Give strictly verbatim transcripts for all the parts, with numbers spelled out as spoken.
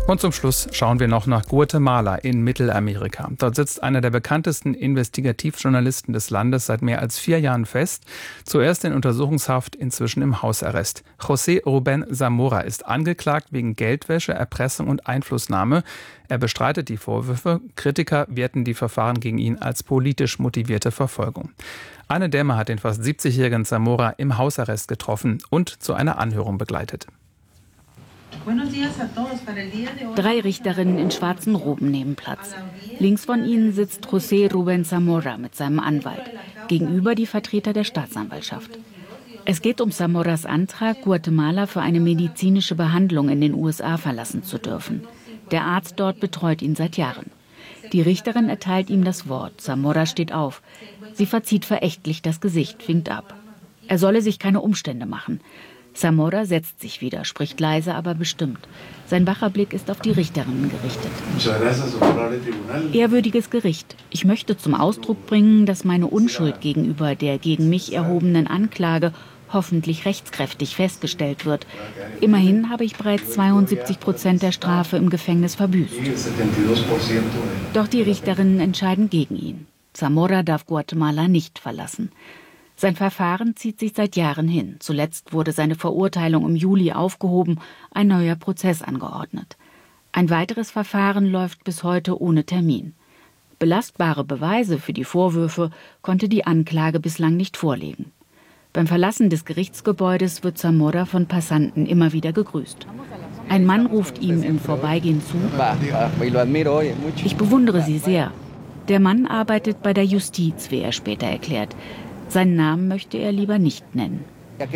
Und zum Schluss schauen wir noch nach Guatemala in Mittelamerika. Dort sitzt einer der bekanntesten Investigativjournalisten des Landes seit mehr als vier Jahren fest. Zuerst in Untersuchungshaft, inzwischen im Hausarrest. José Rubén Zamora ist angeklagt wegen Geldwäsche, Erpressung und Einflussnahme. Er bestreitet die Vorwürfe. Kritiker werten die Verfahren gegen ihn als politisch motivierte Verfolgung. Anne Dämmer hat den fast siebzigjährigen Zamora im Hausarrest getroffen und zu einer Anhörung begleitet. Drei Richterinnen in schwarzen Roben nehmen Platz. Links von ihnen sitzt José Rubén Zamora mit seinem Anwalt. Gegenüber die Vertreter der Staatsanwaltschaft. Es geht um Zamoras Antrag, Guatemala für eine medizinische Behandlung in den U S A verlassen zu dürfen. Der Arzt dort betreut ihn seit Jahren. Die Richterin erteilt ihm das Wort. Zamora steht auf. Sie verzieht verächtlich das Gesicht, winkt ab. Er solle sich keine Umstände machen. Zamora setzt sich wieder, spricht leise, aber bestimmt. Sein wacher Blick ist auf die Richterinnen gerichtet. Ehrwürdiges Gericht, ich möchte zum Ausdruck bringen, dass meine Unschuld gegenüber der gegen mich erhobenen Anklage hoffentlich rechtskräftig festgestellt wird. Immerhin habe ich bereits zweiundsiebzig Prozent der Strafe im Gefängnis verbüßt. Doch die Richterinnen entscheiden gegen ihn. Zamora darf Guatemala nicht verlassen. Sein Verfahren zieht sich seit Jahren hin. Zuletzt wurde seine Verurteilung im Juli aufgehoben, ein neuer Prozess angeordnet. Ein weiteres Verfahren läuft bis heute ohne Termin. Belastbare Beweise für die Vorwürfe konnte die Anklage bislang nicht vorlegen. Beim Verlassen des Gerichtsgebäudes wird Zamora von Passanten immer wieder gegrüßt. Ein Mann ruft ihm im Vorbeigehen zu: Ich bewundere Sie sehr. Der Mann arbeitet bei der Justiz, wie er später erklärt. Seinen Namen möchte er lieber nicht nennen.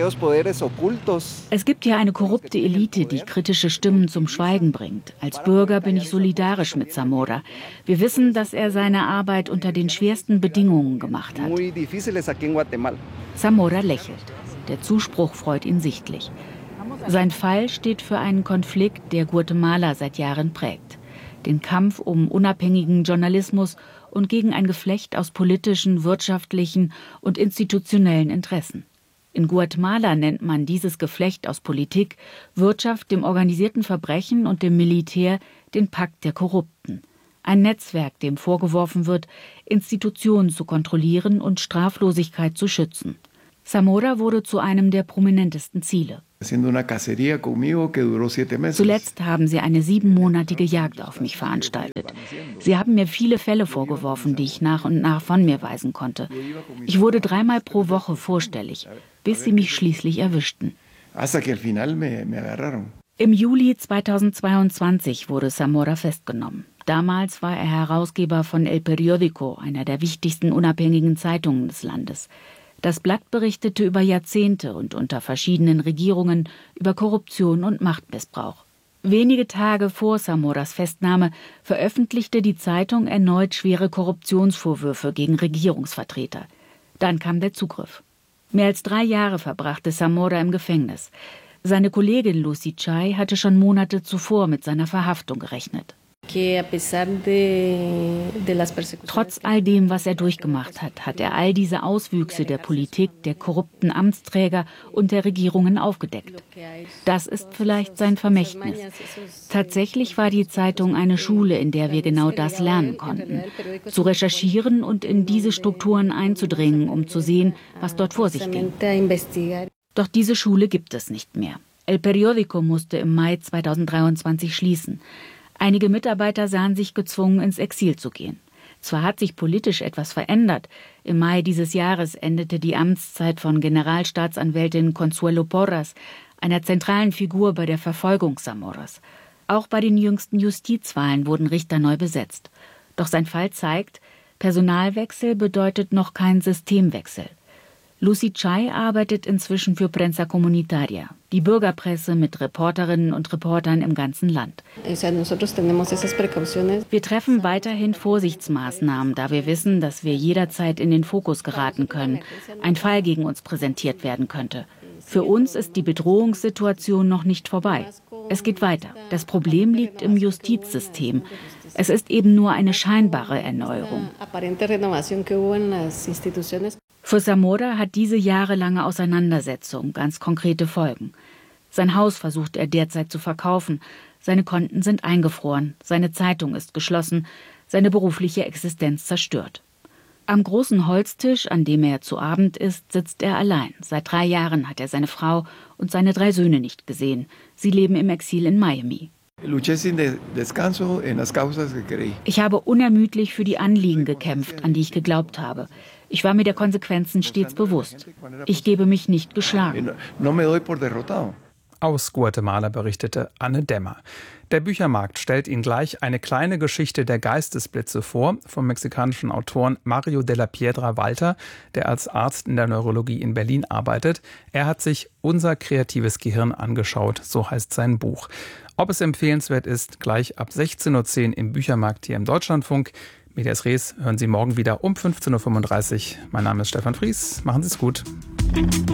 Es gibt hier eine korrupte Elite, die kritische Stimmen zum Schweigen bringt. Als Bürger bin ich solidarisch mit Zamora. Wir wissen, dass er seine Arbeit unter den schwersten Bedingungen gemacht hat. Zamora lächelt. Der Zuspruch freut ihn sichtlich. Sein Fall steht für einen Konflikt, der Guatemala seit Jahren prägt. Den Kampf um unabhängigen Journalismus und gegen ein Geflecht aus politischen, wirtschaftlichen und institutionellen Interessen. In Guatemala nennt man dieses Geflecht aus Politik, Wirtschaft, dem organisierten Verbrechen und dem Militär den Pakt der Korrupten. Ein Netzwerk, dem vorgeworfen wird, Institutionen zu kontrollieren und Straflosigkeit zu schützen. Zamora wurde zu einem der prominentesten Ziele. Zuletzt haben sie eine siebenmonatige Jagd auf mich veranstaltet. Sie haben mir viele Fälle vorgeworfen, die ich nach und nach von mir weisen konnte. Ich wurde dreimal pro Woche vorstellig, bis sie mich schließlich erwischten. Im Juli zweitausendzweiundzwanzig wurde Zamora festgenommen. Damals war er Herausgeber von El Periódico, einer der wichtigsten unabhängigen Zeitungen des Landes. Das Blatt berichtete über Jahrzehnte und unter verschiedenen Regierungen über Korruption und Machtmissbrauch. Wenige Tage vor Zamoras Festnahme veröffentlichte die Zeitung erneut schwere Korruptionsvorwürfe gegen Regierungsvertreter. Dann kam der Zugriff. Mehr als drei Jahre verbrachte Zamora im Gefängnis. Seine Kollegin Lucy Chay hatte schon Monate zuvor mit seiner Verhaftung gerechnet. Trotz all dem, was er durchgemacht hat, hat er all diese Auswüchse der Politik, der korrupten Amtsträger und der Regierungen aufgedeckt. Das ist vielleicht sein Vermächtnis. Tatsächlich war die Zeitung eine Schule, in der wir genau das lernen konnten. Zu recherchieren und in diese Strukturen einzudringen, um zu sehen, was dort vor sich ging. Doch diese Schule gibt es nicht mehr. El Periódico musste im Mai zweitausenddreiundzwanzig schließen. Einige Mitarbeiter sahen sich gezwungen, ins Exil zu gehen. Zwar hat sich politisch etwas verändert. Im Mai dieses Jahres endete die Amtszeit von Generalstaatsanwältin Consuelo Porras, einer zentralen Figur bei der Verfolgung Zamoras. Auch bei den jüngsten Justizwahlen wurden Richter neu besetzt. Doch sein Fall zeigt, Personalwechsel bedeutet noch kein Systemwechsel. Lucy Chay arbeitet inzwischen für Prensa Comunitaria, die Bürgerpresse mit Reporterinnen und Reportern im ganzen Land. Wir treffen weiterhin Vorsichtsmaßnahmen, da wir wissen, dass wir jederzeit in den Fokus geraten können, ein Fall gegen uns präsentiert werden könnte. Für uns ist die Bedrohungssituation noch nicht vorbei. Es geht weiter. Das Problem liegt im Justizsystem. Es ist eben nur eine scheinbare Erneuerung. Für Zamora hat diese jahrelange Auseinandersetzung ganz konkrete Folgen. Sein Haus versucht er derzeit zu verkaufen. Seine Konten sind eingefroren, seine Zeitung ist geschlossen, seine berufliche Existenz zerstört. Am großen Holztisch, an dem er zu Abend isst, sitzt er allein. Seit drei Jahren hat er seine Frau und seine drei Söhne nicht gesehen. Sie leben im Exil in Miami. Ich habe unermüdlich für die Anliegen gekämpft, an die ich geglaubt habe. Ich war mir der Konsequenzen stets bewusst. Ich gebe mich nicht geschlagen. Aus Guatemala berichtete Anne Dämmer. Der Büchermarkt stellt Ihnen gleich eine kleine Geschichte der Geistesblitze vor, vom mexikanischen Autoren Mario de la Piedra Walter, der als Arzt in der Neurologie in Berlin arbeitet. Er hat sich Unser kreatives Gehirn angeschaut, so heißt sein Buch. Ob es empfehlenswert ist, gleich ab sechzehn Uhr zehn im Büchermarkt hier im Deutschlandfunk. Medias Res hören Sie morgen wieder um fünfzehn Uhr fünfunddreißig. Mein Name ist Stefan Fries. Machen Sie es gut.